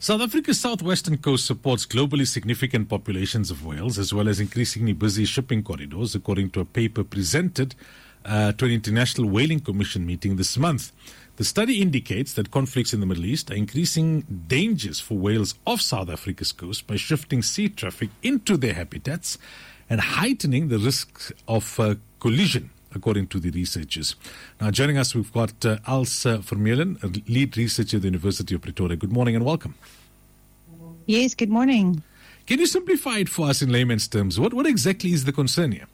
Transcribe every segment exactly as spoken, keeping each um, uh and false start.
South Africa's southwestern coast supports globally significant populations of whales as well as increasingly busy shipping corridors, according to a paper presented uh, to an International Whaling Commission meeting this month. The study indicates that conflicts in the Middle East are increasing dangers for whales off South Africa's coast by shifting sea traffic into their habitats and heightening the risk of uh, collision, according to the researchers. Now, joining us, we've got uh, Els uh, Vermeulen, a lead researcher at the University of Pretoria. Good morning and welcome. Yes, good morning. Can you simplify it for us in layman's terms? What, what exactly is the concern here?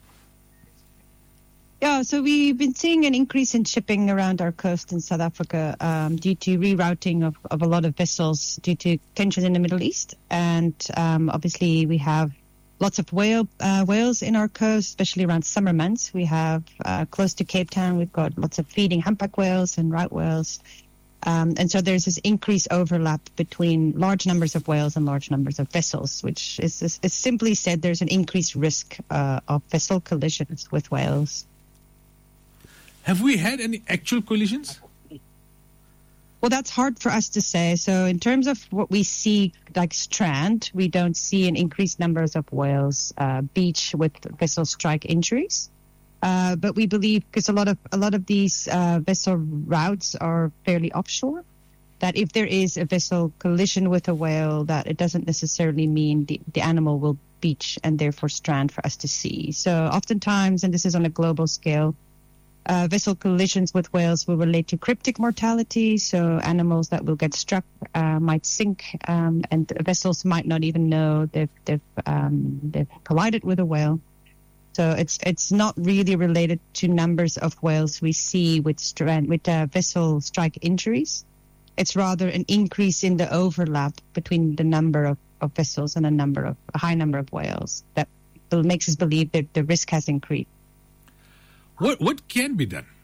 Yeah, so we've been seeing an increase in shipping around our coast in South Africa um, due to rerouting of, of a lot of vessels due to tensions in the Middle East. And um, obviously we have lots of whale uh, whales in our coast, especially around summer months. We have uh, close to Cape Town, we've got lots of feeding humpback whales and right whales. Um, and so there's this increased overlap between large numbers of whales and large numbers of vessels, which is, is, is simply said there's an increased risk uh, of vessel collisions with whales. Have we had any actual collisions? Well, that's hard for us to say. So in terms of what we see, like strand, we don't see an increased numbers of whales uh, beach with vessel strike injuries. Uh, but we believe, because a lot of a lot of these uh, vessel routes are fairly offshore, that if there is a vessel collision with a whale, that it doesn't necessarily mean the, the animal will beach and therefore strand for us to see. So oftentimes, and this is on a global scale, Uh, vessel collisions with whales will relate to cryptic mortality, so animals that will get struck uh, might sink, um, and vessels might not even know they've they've, um, they've collided with a whale. So it's it's not really related to numbers of whales we see with strand with uh, vessel strike injuries. It's rather an increase in the overlap between the number of, of vessels and a number of a high number of whales that makes us believe that the risk has increased. What what can be done?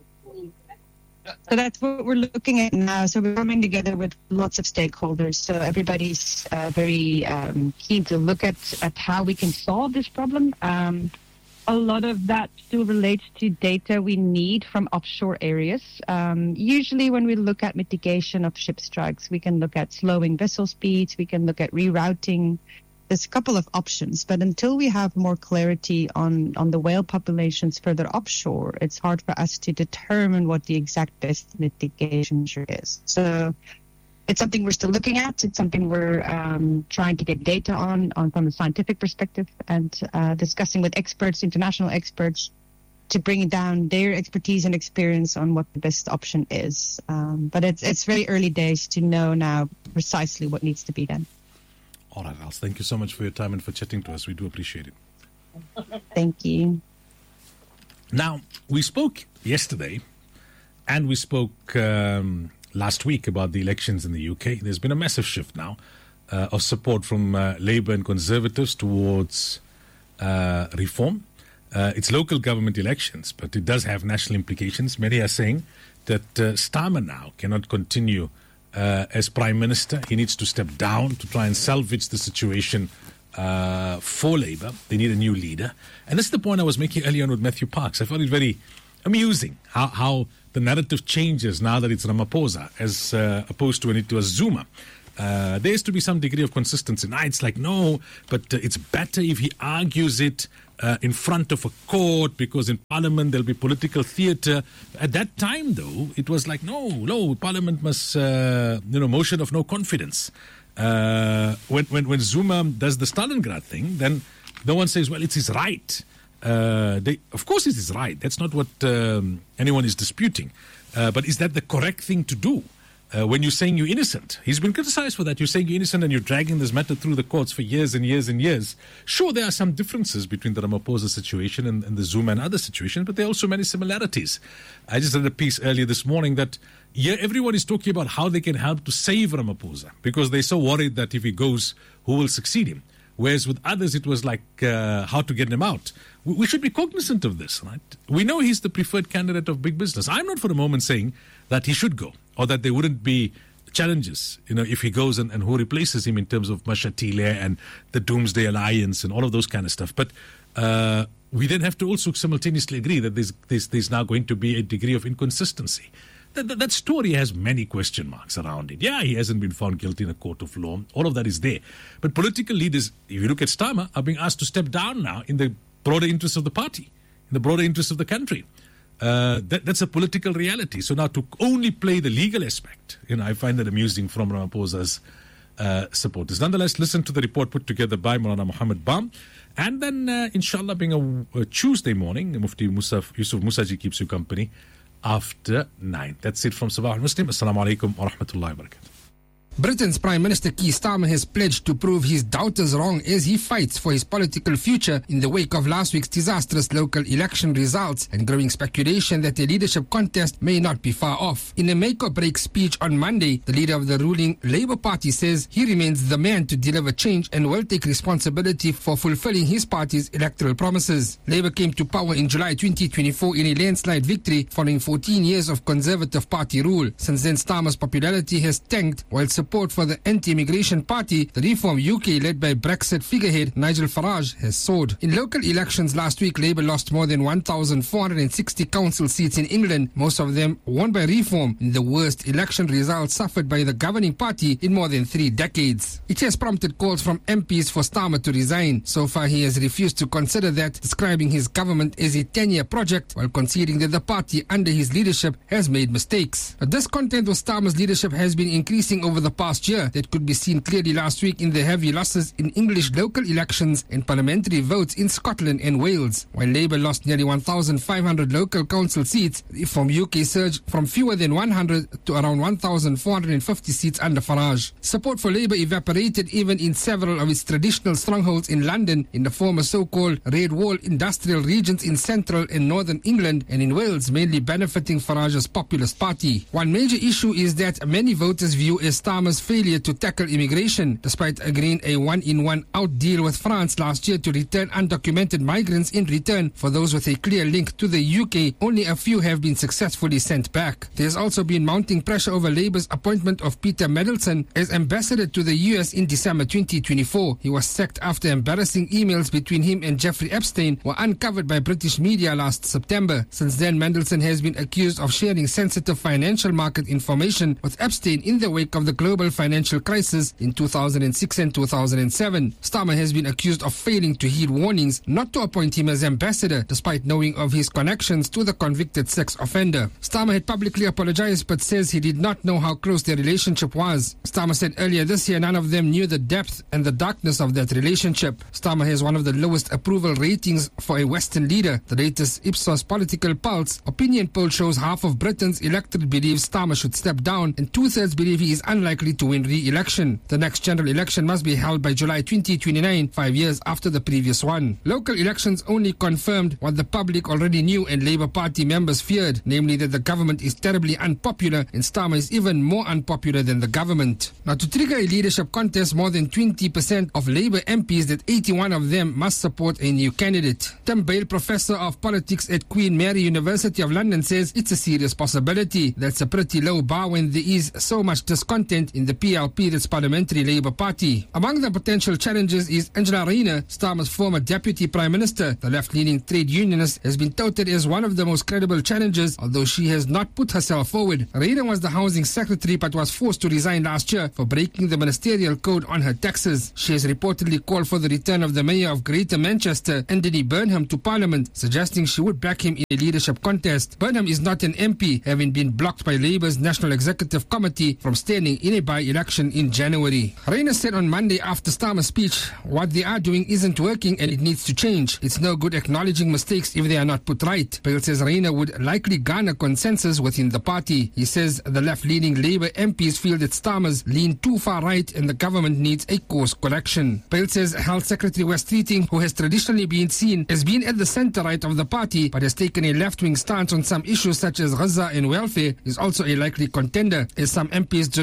So that's what we're looking at now. So we're coming together with lots of stakeholders. So everybody's uh, very um, keen to look at, at how we can solve this problem. Um, a lot of that still relates to data we need from offshore areas. Um, usually when we look at mitigation of ship strikes, we can look at slowing vessel speeds, we can look at rerouting. There's a couple of options, but until we have more clarity on, on the whale populations further offshore, it's hard for us to determine what the exact best mitigation measure is. So it's something we're still looking at. It's something we're um, trying to get data on, on from a scientific perspective and uh, discussing with experts, international experts, to bring down their expertise and experience on what the best option is. Um, but it's, it's very early days to know now precisely what needs to be done. All right, Els, thank you so much for your time and for chatting to us. We do appreciate it. Thank you. Now, we spoke yesterday and we spoke um, last week about the elections in the U K. There's been a massive shift now uh, of support from uh, Labour and Conservatives towards uh, reform. Uh, it's local government elections, but it does have national implications. Many are saying that uh, Starmer now cannot continue Uh, as Prime Minister. He needs to step down to try and salvage the situation uh, for Labour. They need a new leader. And that's the point I was making earlier on with Matthew Parks. I found it very amusing how, how the narrative changes now that it's Ramaphosa as uh, opposed to when it was Zuma. Uh, there has to be some degree of consistency. Now it's like, no, but uh, it's better if he argues it uh, in front of a court, because in Parliament there'll be political theatre. At that time, though, it was like, no, no, Parliament must, uh, you know, motion of no confidence. Uh, when, when, when Zuma does the Stalingrad thing, then no one says, well, it's his right. Uh, they, of course it's his right. That's not what um, anyone is disputing. Uh, but is that the correct thing to do? Uh, when you're saying you're innocent. He's been criticized for that. You're saying you're innocent and you're dragging this matter through the courts for years and years and years. Sure, there are some differences between the Ramaphosa situation and, and the Zuma and other situations, but there are also many similarities. I just read a piece earlier this morning that yeah, everyone is talking about how they can help to save Ramaphosa because they're so worried that if he goes, who will succeed him? Whereas with others, it was like uh, how to get him out. We, we should be cognizant of this, right? We know he's the preferred candidate of big business. I'm not for a moment saying that he should go or that there wouldn't be challenges, you know, if he goes and, and who replaces him in terms of Mashatile and the Doomsday Alliance and all of those kind of stuff. But uh, we then have to also simultaneously agree that there's, there's, there's now going to be a degree of inconsistency. That, that, that story has many question marks around it. Yeah, he hasn't been found guilty in a court of law. All of that is there. But political leaders, if you look at Starmer, are being asked to step down now in the broader interests of the party, in the broader interests of the country. Uh, that, that's a political reality. So now to only play the legal aspect, you know, I find that amusing from Ramaphosa's uh, supporters. Nonetheless, listen to the report put together by Maulana Muhammad Bam. And then, uh, inshallah, being a, a Tuesday morning, Mufti Musaf, Yusuf Musaji keeps you company after nine. That's it from Sabah al-Muslim. Assalamu alaikum wa rahmatullahi wa barakatuh. Britain's Prime Minister Keir Starmer has pledged to prove his doubters wrong as he fights for his political future in the wake of last week's disastrous local election results and growing speculation that a leadership contest may not be far off. In a make-or-break speech on Monday, the leader of the ruling Labour Party says he remains the man to deliver change and will take responsibility for fulfilling his party's electoral promises. Labour came to power in July twenty twenty-four in a landslide victory following fourteen years of Conservative Party rule. Since then, Starmer's popularity has tanked, while support for the anti-immigration party, the Reform U K, led by Brexit figurehead Nigel Farage, has soared. In local elections last week, Labour lost more than one thousand four hundred sixty council seats in England, most of them won by Reform, in the worst election results suffered by the governing party in more than three decades. It has prompted calls from M Ps for Starmer to resign. So far, he has refused to consider that, describing his government as a ten-year project, while conceding that the party under his leadership has made mistakes. A discontent with Starmer's leadership has been increasing over the past year. That could be seen clearly last week in the heavy losses in English local elections and parliamentary votes in Scotland and Wales. While Labour lost nearly one thousand five hundred local council seats, Reform U K surged from fewer than one hundred to around one thousand four hundred fifty seats under Farage. Support for Labour evaporated even in several of its traditional strongholds in London, in the former so-called Red Wall industrial regions in central and northern England, and in Wales, mainly benefiting Farage's populist party. One major issue is that many voters view as Starmer's failure to tackle immigration, despite agreeing a one-in-one out deal with France last year to return undocumented migrants in return for those with a clear link to the U K. Only a few have been successfully sent back. There's also been mounting pressure over Labour's appointment of Peter Mandelson as ambassador to the U S in December twenty twenty-four. He was sacked after embarrassing emails between him and Jeffrey Epstein were uncovered by British media last September. Since then, Mandelson has been accused of sharing sensitive financial market information with Epstein in the wake of the global financial crisis in two thousand six and two thousand seven. Starmer has been accused of failing to heed warnings not to appoint him as ambassador, despite knowing of his connections to the convicted sex offender. Starmer had publicly apologized but says he did not know how close their relationship was. Starmer said earlier this year none of them knew the depth and the darkness of that relationship. Starmer has one of the lowest approval ratings for a Western leader. The latest Ipsos Political Pulse opinion poll shows half of Britain's electorate believes Starmer should step down and two-thirds believe he is unlikely to win re-election. The next general election must be held by July twenty twenty-nine, five years after the previous one. Local elections only confirmed what the public already knew and Labour Party members feared, namely that the government is terribly unpopular and Starmer is even more unpopular than the government. Now, to trigger a leadership contest, more than twenty percent of Labour M Ps, that eighty-one of them must support a new candidate. Tim Bale, professor of politics at Queen Mary University of London, says it's a serious possibility. That's a pretty low bar when there is so much discontent in the P L P, that's Parliamentary Labour Party. Among the potential challenges is Angela Rayner, Starmer's former Deputy Prime Minister. The left-leaning trade unionist has been touted as one of the most credible challengers, although she has not put herself forward. Rayner was the Housing Secretary but was forced to resign last year for breaking the ministerial code on her taxes. She has reportedly called for the return of the Mayor of Greater Manchester, Anthony Burnham, to Parliament, suggesting she would back him in a leadership contest. Burnham is not an M P, having been blocked by Labour's National Executive Committee from standing in a by-election in January. Rayner said on Monday after Starmer's speech, what they are doing isn't working and it needs to change. It's no good acknowledging mistakes if they are not put right. Bale says Rayner would likely garner consensus within the party. He says the left-leaning Labour M Ps feel that Starmer's lean too far right and the government needs a course correction. Bale says Health Secretary Wes Streeting, who has traditionally been seen as being at the centre-right of the party but has taken a left-wing stance on some issues such as Gaza and welfare, is also a likely contender, as some M Ps do not deem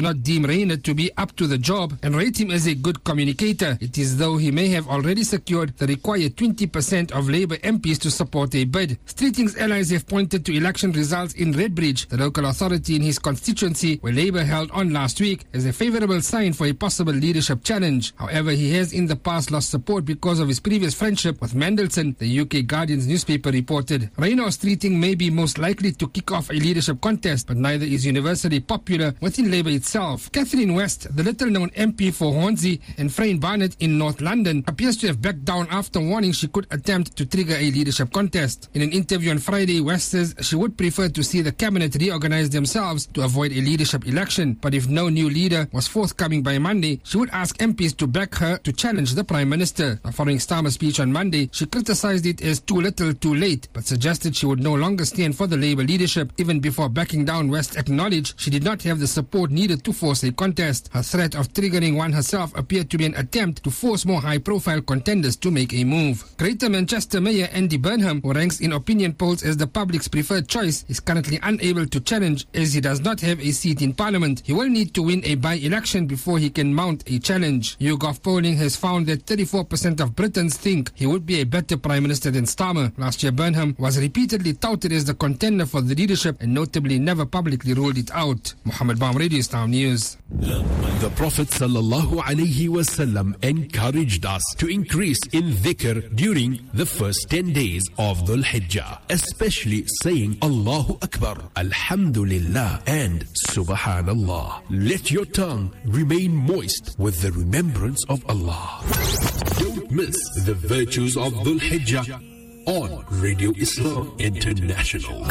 deem Rayner to be up to the job and rate him as a good communicator. It is though he may have already secured the required twenty percent of Labour M Ps to support a bid. Streeting's allies have pointed to election results in Redbridge, the local authority in his constituency where Labour held on last week, as a favourable sign for a possible leadership challenge. However, he has in the past lost support because of his previous friendship with Mandelson, the U K Guardian's newspaper reported. Rayner or Streeting may be most likely to kick off a leadership contest, but neither is universally popular within Labour itself. Catherine West, the little-known M P for Hornsey and Frayne Barnett in North London, appears to have backed down after warning she could attempt to trigger a leadership contest. In an interview on Friday, West says she would prefer to see the cabinet reorganize themselves to avoid a leadership election, but if no new leader was forthcoming by Monday, she would ask M Ps to back her to challenge the Prime Minister. Following Starmer's speech on Monday, she criticised it as too little too late, but suggested she would no longer stand for the Labour leadership. Even before backing down, West acknowledged she did not have the support needed to force a contest. Her threat of triggering one herself appeared to be an attempt to force more high-profile contenders to make a move. Greater Manchester Mayor Andy Burnham, who ranks in opinion polls as the public's preferred choice, is currently unable to challenge as he does not have a seat in Parliament. He will need to win a by-election before he can mount a challenge. YouGov polling has found that thirty-four percent of Britons think he would be a better Prime Minister than Starmer. Last year, Burnham was repeatedly touted as the contender for the leadership and notably never publicly ruled it out. Muhammad Baum, Radio Star News. The Prophet sallallahu alaihi wasallam encouraged us to increase in dhikr during the first ten days of Dhul Hijjah, especially saying Allahu Akbar, Alhamdulillah and Subhanallah. Let your tongue remain moist with the remembrance of Allah. Don't miss the virtues of Dhul Hijjah on Radio Islam International.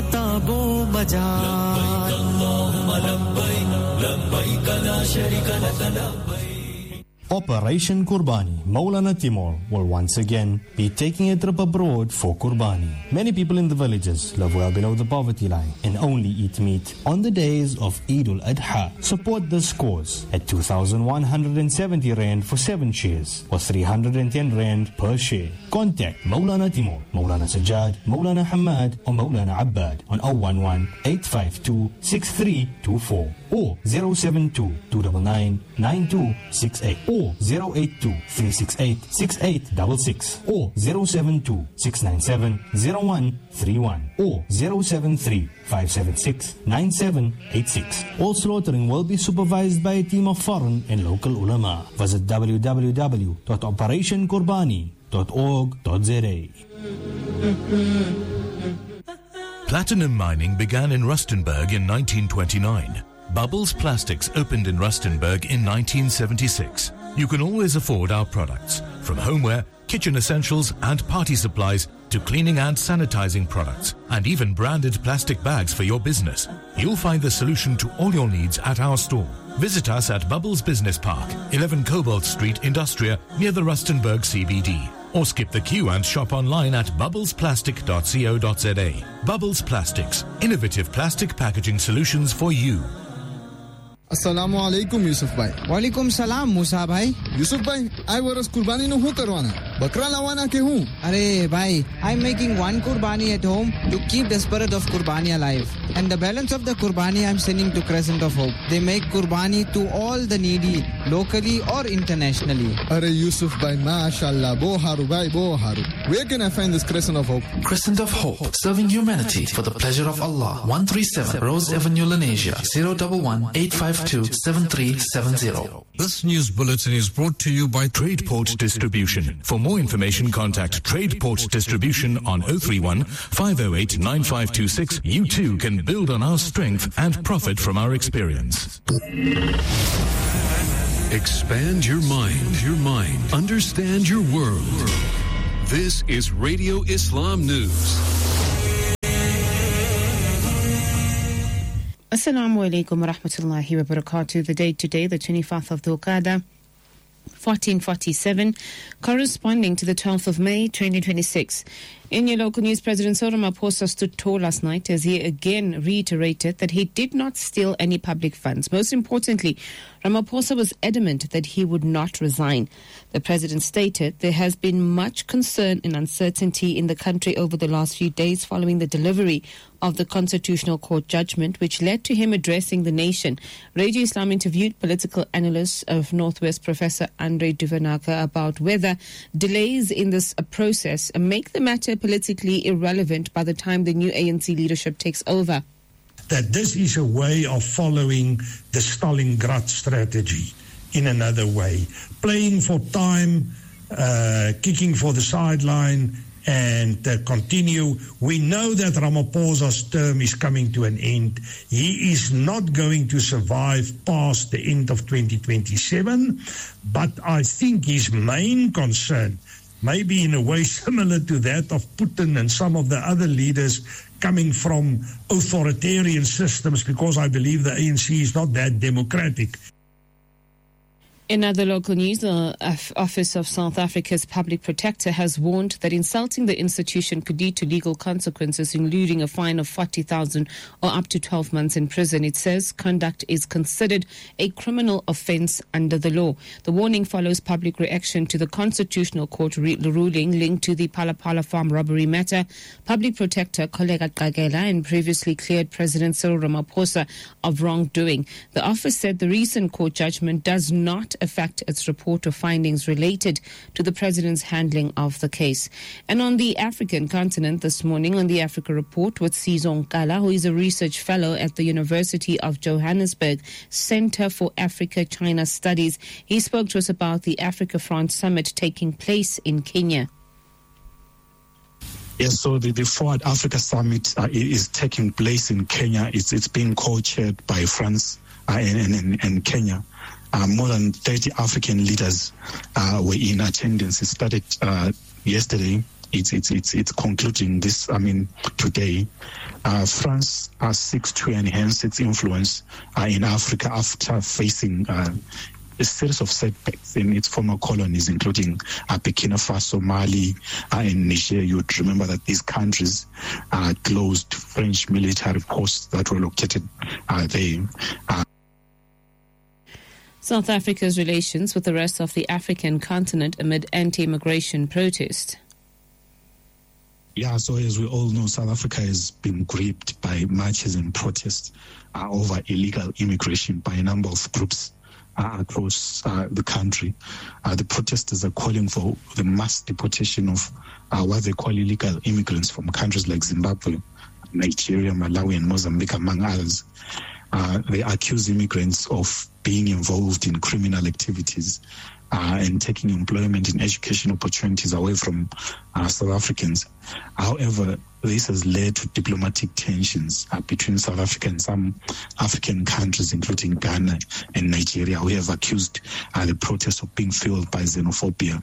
Operation Kurbani Maulana Timur will once again be taking a trip abroad for Kurbani. Many people in the villages live well below the poverty line and only eat meat on the days of Eid al-Adha. Support this cause at two thousand one hundred seventy rand for seven shares or three hundred ten rand per share. Contact Maulana Timur, Maulana Sajjad, Maulana Hamad or Maulana Abbad on zero one one, eight five two, six three two four or zero seven two, two nine nine, nine two six eight or zero eight two, three six eight, six eight six six or zero seven two, six nine seven, zero one three one or zero seven three, five seven six, nine seven eight six. All slaughtering will be supervised by a team of foreign and local ulama. Visit w w w dot operation kurbani dot org dot z a. Platinum mining began in Rustenburg in nineteen twenty-nine. Bubbles Plastics opened in Rustenburg in nineteen seventy-six. You can always afford our products, from homeware, kitchen essentials and party supplies to cleaning and sanitizing products, and even branded plastic bags for your business. You'll find the solution to all your needs at our store. Visit us at Bubbles Business Park, eleven Cobalt Street, Industria, near the Rustenburg C B D. Or skip the queue and shop online at bubbles plastic dot co dot z a. Bubbles Plastics, innovative plastic packaging solutions for you. Assalamu alaikum Yusuf bhai. Walaikum salam Musa bhai. Yusuf bhai, I was kurbani no hu karwana. Bakra lawana ke hu? Arey bhai, I'm making one kurbani at home to keep the spirit of kurbani alive. And the balance of the kurbani I'm sending to Crescent of Hope. They make kurbani to all the needy, locally or internationally. Arey Yusuf bhai, mashallah, bo haru bhai, bo haru. Where can I find this Crescent of Hope? Crescent of Hope, serving humanity for the pleasure of Allah. one thirty-seven Rose Avenue, Lenasia, zero one one, eight five two, seven three seven zero. This news bulletin is brought to you by Tradeport Distribution. For more information, contact Tradeport Distribution on zero three one, five zero eight, nine five two six. You too can build on our strength and profit from our experience. Expand your mind, your mind. Understand your world. This is Radio Islam News. Assalamu alaikum wa rahmatullahi wa barakatuh. The date today, the twenty-fourth of Dhul Qa'dah, fourteen forty-seven, corresponding to the twelfth of May, twenty twenty-six. In your local news, President Cyril Ramaphosa stood tall last night as he again reiterated that he did not steal any public funds. Most importantly, Ramaphosa was adamant that he would not resign. The president stated there has been much concern and uncertainty in the country over the last few days following the delivery of the Constitutional Court judgment, which led to him addressing the nation. Radio Islam interviewed political analyst of Northwest, Professor Andre Duvenaka, about whether delays in this uh, process make the matter politically irrelevant by the time the new A N C leadership takes over. That this is a way of following the Stalingrad strategy in another way, playing for time, uh, kicking for the sideline, and uh, continue. We know that Ramaphosa's term is coming to an end. He is not going to survive past the end of twenty twenty-seven, but I think his main concern, maybe in a way similar to that of Putin and some of the other leaders coming from authoritarian systems, because I believe the A N C is not that democratic. In other local news, the Office of South Africa's Public Protector has warned that insulting the institution could lead to legal consequences, including a fine of forty thousand or up to twelve months in prison. It says conduct is considered a criminal offence under the law. The warning follows public reaction to the Constitutional Court re- ruling linked to the Phala Phala farm robbery matter. Public Protector Koleka Qagela and previously cleared President Cyril Ramaphosa of wrongdoing. The office said the recent court judgment does not affect its report of findings related to the president's handling of the case. And on the African continent this morning on the Africa Report with Sizong Kala, who is a research fellow at the University of Johannesburg Center for Africa-China Studies. He spoke to us about the Africa France Summit taking place in Kenya. Yes, so the, the Forward Africa Summit uh, is taking place in Kenya. It's, it's being co-chaired by France uh, and, and, and Kenya. Uh, more than thirty African leaders uh, were in attendance. It started uh, yesterday. It's it's it's it's concluding this. I mean today. Uh, France uh, seeks to enhance its influence uh, in Africa after facing uh, a series of setbacks in its former colonies, including uh, Burkina Faso, Mali, uh, and Niger. You would remember that these countries uh, closed French military posts that were located uh, there. Uh, South Africa's relations with the rest of the African continent amid anti-immigration protest. Yeah, so as we all know, South Africa has been gripped by marches and protests uh, over illegal immigration by a number of groups uh, across uh, the country. Uh, the protesters are calling for the mass deportation of uh, what they call illegal immigrants from countries like Zimbabwe, Nigeria, Malawi, and Mozambique, among others. Uh, they accuse immigrants of being involved in criminal activities uh, and taking employment and education opportunities away from uh, South Africans. However, this has led to diplomatic tensions uh, between South Africa and some African countries, including Ghana and Nigeria, who have accused uh, the protests of being fueled by xenophobia.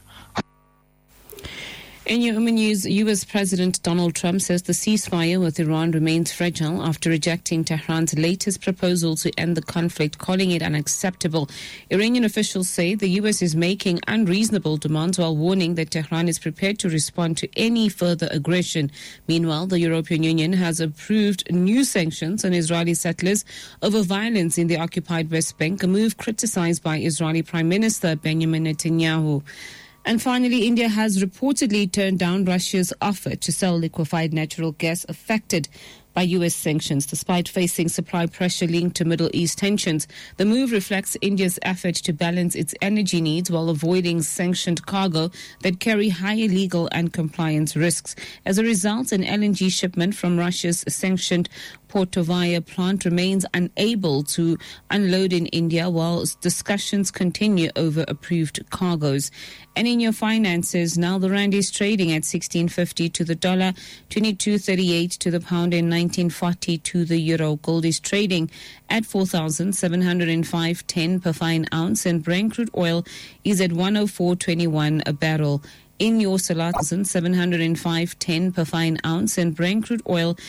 In your news, U S President Donald Trump says the ceasefire with Iran remains fragile after rejecting Tehran's latest proposal to end the conflict, calling it unacceptable. Iranian officials say the U S is making unreasonable demands while warning that Tehran is prepared to respond to any further aggression. Meanwhile, the European Union has approved new sanctions on Israeli settlers over violence in the occupied West Bank, a move criticized by Israeli Prime Minister Benjamin Netanyahu. And finally, India has reportedly turned down Russia's offer to sell liquefied natural gas affected by U S sanctions, despite facing supply pressure linked to Middle East tensions. The move reflects India's effort to balance its energy needs while avoiding sanctioned cargo that carry higher legal and compliance risks. As a result, an L N G shipment from Russia's sanctioned Portovaya plant remains unable to unload in India while discussions continue over approved cargoes. And in your finances, now the rand is trading at sixteen fifty to the dollar, twenty-two thirty-eight to the pound, and nineteen forty to the euro. Gold is trading at four thousand seven hundred five dollars ten per fine ounce, and Brent crude oil is at one oh four twenty-one a barrel. In your Salat, seven hundred five dollars ten per fine ounce, and Brent crude oil